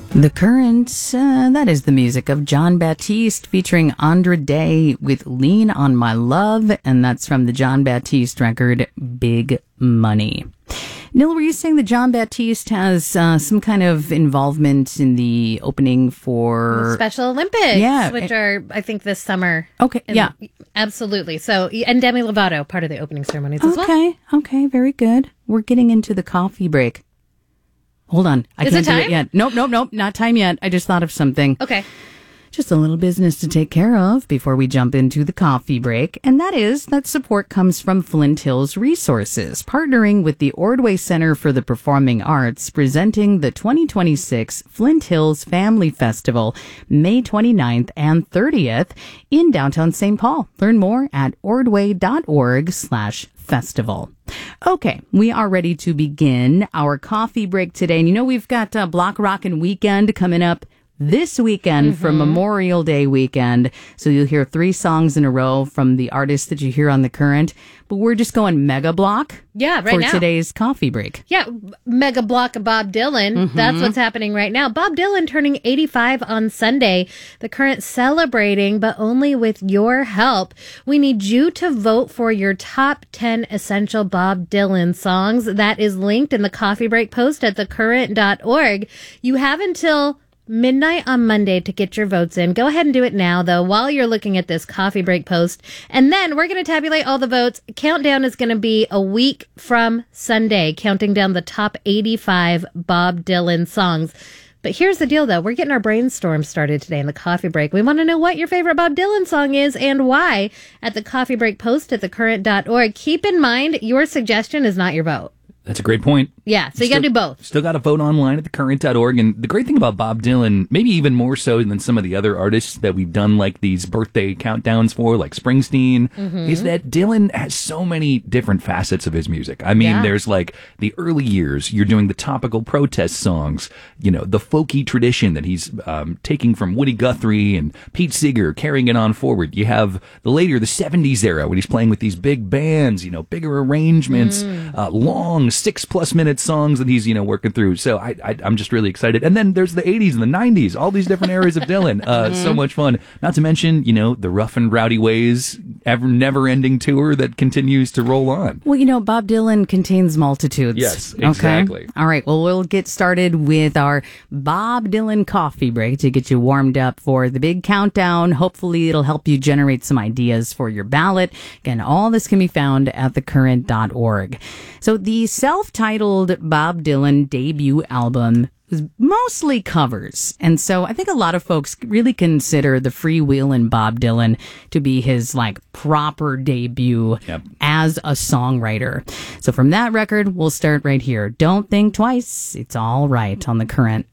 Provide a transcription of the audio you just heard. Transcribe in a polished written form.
The Current, that is the music of Jon Batiste featuring Andra Day with Lean on My Love, and that's from the Jon Batiste record, Big Money. Neil, were you saying that Jon Batiste has some kind of involvement in the opening for... the Special Olympics, which are, I think, this summer. Okay, yeah. Absolutely. So, and Demi Lovato, part of the opening ceremonies as well. Okay, very good. We're getting into the coffee break. Hold on. I can't do it yet. Nope. Not time yet. I just thought of something. Okay. Just a little business to take care of before we jump into the coffee break. And that is that support comes from Flint Hills Resources, partnering with the Ordway Center for the Performing Arts, presenting the 2026 Flint Hills Family Festival, May 29th and 30th in downtown St. Paul. Learn more at ordway.org/festival. Okay, we are ready to begin our coffee break today. And you know, we've got Block Rockin' Weekend coming up this weekend for Memorial Day weekend. So you'll hear 3 songs in a row from the artists that you hear on The Current. But we're just going mega block right for now. Today's coffee break. Yeah, mega block of Bob Dylan. That's what's happening right now. Bob Dylan turning 85 on Sunday. The Current celebrating, but only with your help. We need you to vote for your top 10 essential Bob Dylan songs. That is linked in the coffee break post at thecurrent.org. You have until midnight on Monday to get your votes in. Go ahead and do it now, though, while you're looking at this coffee break post. And then we're going to tabulate all the votes. Countdown is going to be a week from Sunday, counting down the top 85 Bob Dylan songs. But here's the deal, though. We're getting our brainstorm started today in the coffee break. We want to know what your favorite Bob Dylan song is and why at the coffee break post at thecurrent.org. Keep in mind, your suggestion is not your vote. That's a great point. Yeah, so you got to do both. Still got to vote online at thecurrent.org. And the great thing about Bob Dylan, maybe even more so than some of the other artists that we've done like these birthday countdowns for, like Springsteen, is that Dylan has so many different facets of his music. I mean, there's like the early years, you're doing the topical protest songs, you know, the folky tradition that he's taking from Woody Guthrie and Pete Seeger, carrying it on forward. You have the 70s era when he's playing with these big bands, you know, bigger arrangements, long 6+ minute songs that he's, you know, working through. So I'm just really excited. And then there's the 80s and the 90s, all these different eras of Dylan. So much fun. Not to mention, you know, the Rough and Rowdy Ways, never-ending tour that continues to roll on. Well, you know, Bob Dylan contains multitudes. Yes, exactly. Okay? All right, well, we'll get started with our Bob Dylan coffee break to get you warmed up for the big countdown. Hopefully, it'll help you generate some ideas for your ballot. Again, all this can be found at thecurrent.org. So the self-titled Bob Dylan debut album was mostly covers. And so I think a lot of folks really consider the Freewheelin' Bob Dylan to be his like proper debut as a songwriter. So from that record, we'll start right here. Don't Think Twice. It's All Right on The Current.